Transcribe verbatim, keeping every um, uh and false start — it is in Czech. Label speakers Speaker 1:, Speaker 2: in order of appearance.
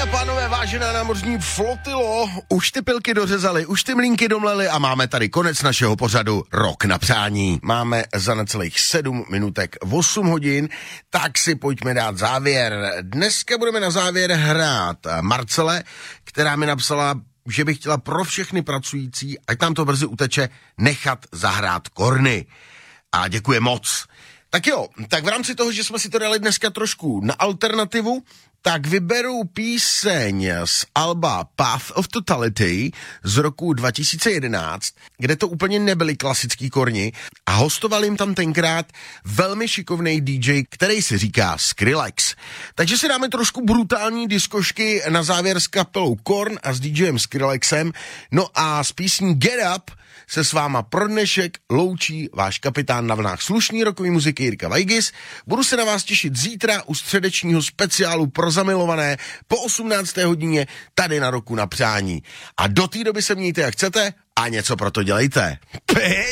Speaker 1: pánové, vážená námořní flotilo, už ty pilky dořezali, už ty mlýnky domleli a máme tady konec našeho pořadu Rok na přání. Máme za necelých sedm minutek osm hodin, tak si pojďme dát závěr. Dneska budeme na závěr hrát Marcele, která mi napsala, že by chtěla pro všechny pracující, ať nám to brzy uteče, nechat zahrát Korny. A děkuji moc. Tak jo, tak v rámci toho, že jsme si to dali dneska trošku na alternativu, tak vyberu píseň z alba Path of Totality z roku dva tisíce jedenáct, kde to úplně nebyli klasický Korni a hostoval jim tam tenkrát velmi šikovný D J, který si říká Skrillex. Takže si dáme trošku brutální diskošky na závěr s kapelou Korn a s DJem Skrillexem. No a s písní Get Up se s váma pro dnešek loučí váš kapitán na vlnách slušný rokový muziky Jirka Vajgis. Budu se na vás těšit zítra u středečního speciálu pro zamilované po osmnácté hodině tady na Roku na přání. A do té doby se mějte jak chcete a něco pro to dělejte.